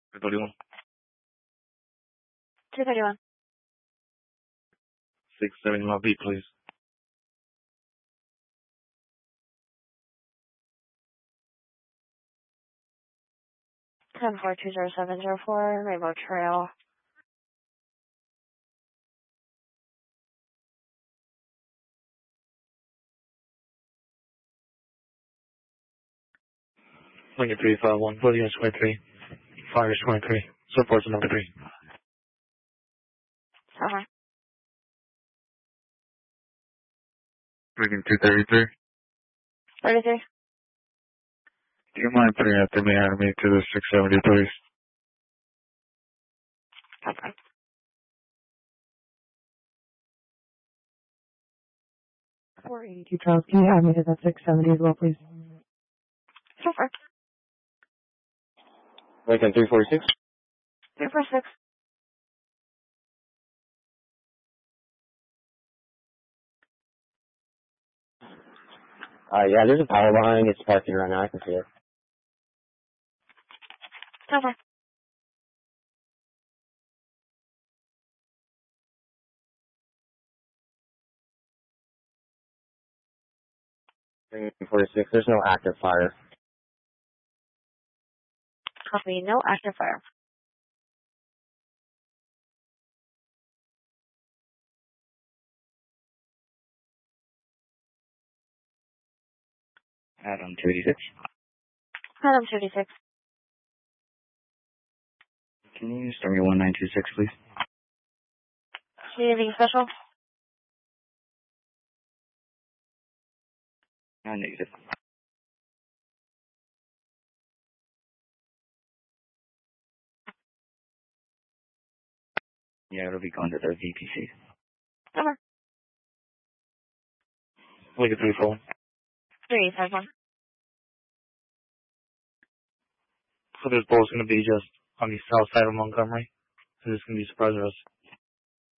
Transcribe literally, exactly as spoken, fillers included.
thirty-one. two thirty-one. six seventy Mile Beat, please. ten four two zero seven zero four, Rainbow Trail. Lincoln three five one, Williams twenty-three, Fires twenty-three, supports number three. Uh-huh. Lincoln two thirty-three. thirty-three. Do you mind putting after me out of me to the six seventy, please? Okay. four eighty-two Charles, can you have me to that six seventy as well, please? So far. Lincoln three forty-six. three four six. Uh, yeah, there's a power line. It's parking right now. I can see it. So far. Lincoln forty-six, there's no active fire. Copy. No active fire. Adam two eighty-six. Adam two eighty-six. Can you start me one nine two six, please? Anything special? Uh, negative. Yeah, it'll be going to the V P C. Over. Lincoln three four one. three five one. So this ball's going to be just on the south side of Montgomery. So this is going to be surprise us.